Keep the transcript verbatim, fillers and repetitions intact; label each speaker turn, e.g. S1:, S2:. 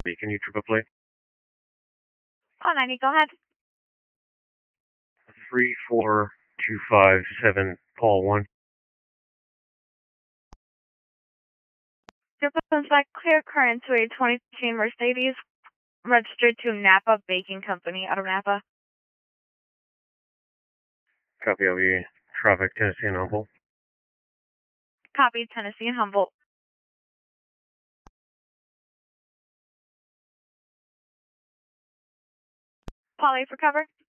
S1: Can you triple plate?
S2: Oh, ninety, go ahead.
S1: three four two five seven, Paul one.
S2: Your comes back clear current to a twenty fifteen Mercedes registered to Napa Baking Company out of Napa.
S1: Copy of you. Traffic, Tennessee and Humboldt.
S2: Copy, Tennessee and Humboldt. Polly for cover.